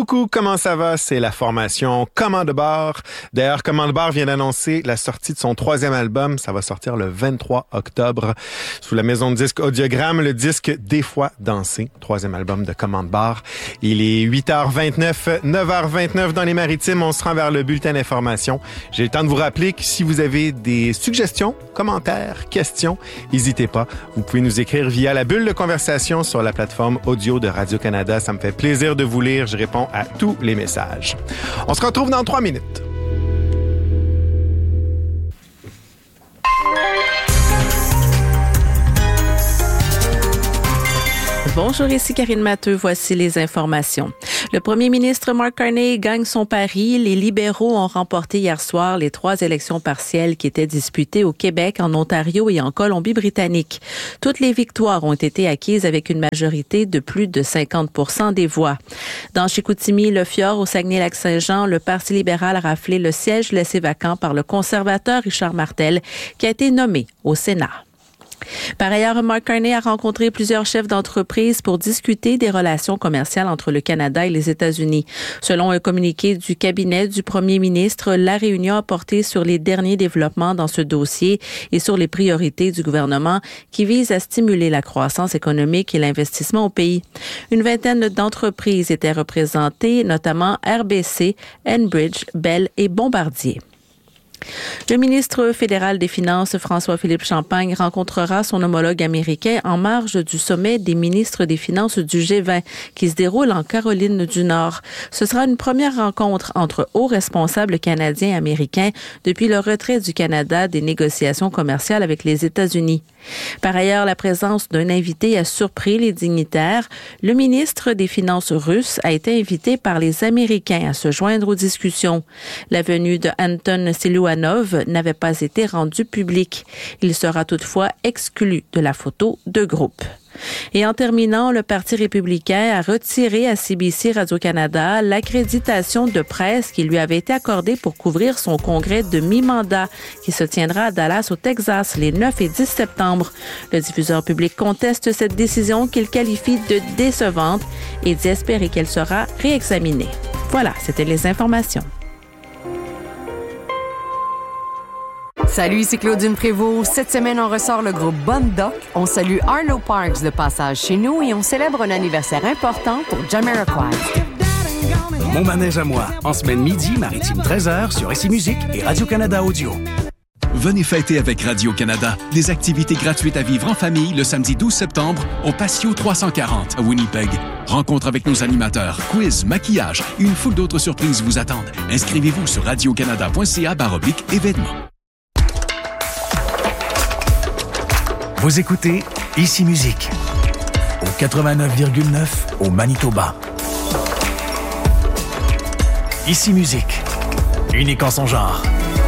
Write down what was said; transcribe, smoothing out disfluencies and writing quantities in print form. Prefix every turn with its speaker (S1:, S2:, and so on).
S1: Coucou, comment ça va? C'est la formation Commande Bar. D'ailleurs, Commande Bar vient d'annoncer la sortie de son 3e album. Ça va sortir le 23 octobre sous la maison de disques Audiogramme, le disque Des fois dansé, 3e album de Commande Bar. Il est 8h29, 9h29 dans les Maritimes. On se rend vers le bulletin d'information. J'ai le temps de vous rappeler que si vous avez des suggestions, commentaires, questions, n'hésitez pas. Vous pouvez nous écrire via la bulle de conversation sur la plateforme audio de Radio-Canada. Ça me fait plaisir de vous lire. Je réponds à tous les messages. On se retrouve dans 3 minutes.
S2: Bonjour, ici Karine Matteux. Voici les informations. Le premier ministre Mark Carney gagne son pari. Les libéraux ont remporté hier soir les 3 élections partielles qui étaient disputées au Québec, en Ontario et en Colombie-Britannique. Toutes les victoires ont été acquises avec une majorité de plus de 50% des voix. Dans Chicoutimi, le Fjord, au Saguenay-Lac-Saint-Jean, le Parti libéral a raflé le siège laissé vacant par le conservateur Richard Martel, qui a été nommé au Sénat. Par ailleurs, Mark Carney a rencontré plusieurs chefs d'entreprise pour discuter des relations commerciales entre le Canada et les États-Unis. Selon un communiqué du cabinet du premier ministre, la réunion a porté sur les derniers développements dans ce dossier et sur les priorités du gouvernement qui visent à stimuler la croissance économique et l'investissement au pays. Une vingtaine d'entreprises étaient représentées, notamment RBC, Enbridge, Bell et Bombardier. Le ministre fédéral des Finances, François-Philippe Champagne, rencontrera son homologue américain en marge du sommet des ministres des Finances du G20 qui se déroule en Caroline du Nord. Ce sera une première rencontre entre hauts responsables canadiens et américains depuis le retrait du Canada des négociations commerciales avec les États-Unis. Par ailleurs, la présence d'un invité a surpris les dignitaires. Le ministre des Finances russe a été invité par les Américains à se joindre aux discussions. La venue de Anton Siluanov n'avait pas été rendue publique. Il sera toutefois exclu de la photo de groupe. Et en terminant, le Parti républicain a retiré à CBC Radio-Canada l'accréditation de presse qui lui avait été accordée pour couvrir son congrès de mi-mandat qui se tiendra à Dallas, au Texas, les 9 et 10 septembre. Le diffuseur public conteste cette décision qu'il qualifie de décevante et dit espérer qu'elle sera réexaminée. Voilà, c'était les informations.
S3: Salut, ici Claudine Prévost. Cette semaine, on ressort le groupe Bonne Doc. On salue Arlo Parks de passage chez nous et on célèbre un anniversaire important pour Jamiroquai.
S4: Mon manège à moi, en semaine midi, maritime 13h sur SI Musique et Radio-Canada Audio.
S5: Venez fêter avec Radio-Canada. Des activités gratuites à vivre en famille le samedi 12 septembre au Patio 340 à Winnipeg. Rencontre avec nos animateurs, quiz, maquillage et une foule d'autres surprises vous attendent. Inscrivez-vous sur radiocanada.ca/événements.
S4: Vous écoutez Ici Musique au 89,9 au Manitoba. Ici Musique, unique en son genre.